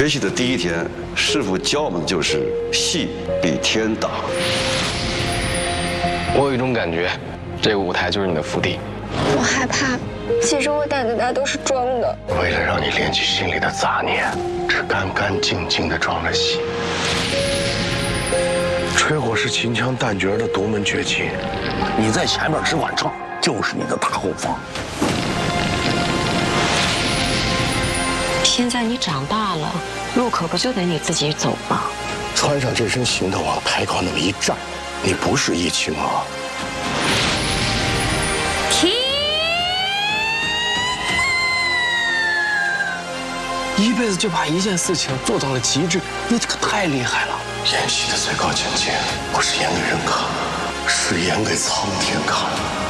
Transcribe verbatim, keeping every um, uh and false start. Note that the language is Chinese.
学习的第一天，师傅教我们的就是戏比天大。 我有一种感觉，这个舞台就是你的福地。 我害怕，其实我胆子大都是装的。 为了让你敛去心里的杂念，只干干净净的装了戏。吹火是秦腔旦角的独门绝技， 你在前面只管唱，就是你的大后方。 现在你长大了，路可不就得你自己走吗？ 穿上这身行头往台高那么一站，你不是易青啊。 一辈子就把一件事情做到了极致，你这个太厉害了。 演戏的最高境界，不是演给人看，是演给苍天看。